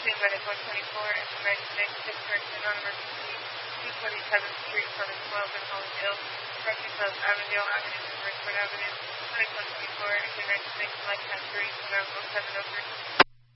Two minutes 124 and 96, correction on emergency 227th Street, Summit 12 in Hollandale, directly close Avondale Avenue and Bridgeport Avenue, 124 and 96, light pass 3, 0703.